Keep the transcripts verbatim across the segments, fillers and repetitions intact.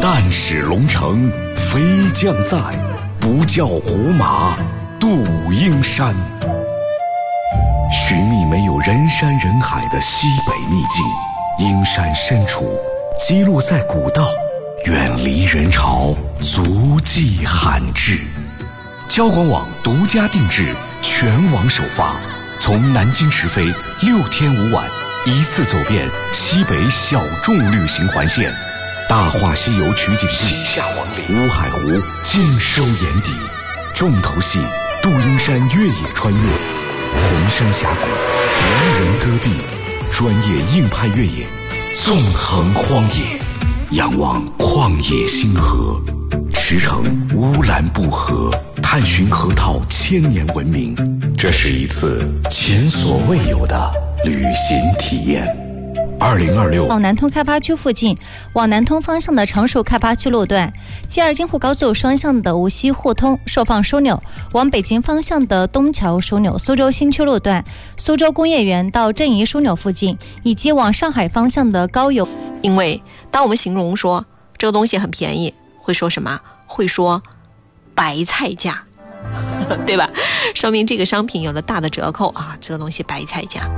但使龙城飞将在，不教胡马度阴山。寻觅没有人山人海的西北秘境，阴山深处记录在古道，远离人潮，足迹罕至。交广网独家定制，全网首发，从南京直飞，六天五晚，一次走遍西北小众旅行环线。大话西游取景地下王陵、乌海湖尽收眼底，重头戏杜英山越野穿越，红山峡谷、无人戈壁，专业硬派越野，纵横荒野，仰望旷野星河，驰骋乌兰布和，探寻河套千年文明。这是一次前所未有的旅行体验。二零二六往南通开发区附近，往南通方向的常熟开发区路段，接二京沪高速双向的无锡互通受放枢纽，往北京方向的东桥枢纽、苏州新区路段、苏州工业园到镇宜枢纽附近，以及往上海方向的高邮。 因为当我们形容说这个东西很便宜，会说什么？会说白菜价，对吧？说明这个商品有了大的折扣啊，这个东西白菜价。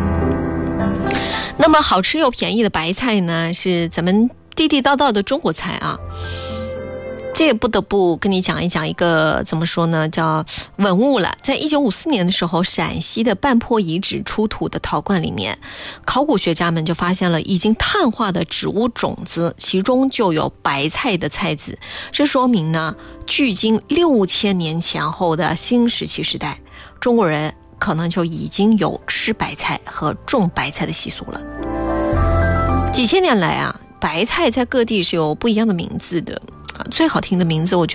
那么好吃又便宜的白菜呢，是咱们地地道道的中国菜啊。这也不得不跟你讲一讲一个怎么说呢，叫文物了。在一九五四年的时候，陕西的半坡遗址出土的陶罐里面，考古学家们就发现了已经碳化的植物种子，其中就有白菜的菜籽。这说明呢，距今六千年前后的新石器时代，中国人可能就已经有吃白菜和种白菜的习俗了。几千年来啊，白菜在各地是有不一样的名字的。最好听的名字我觉得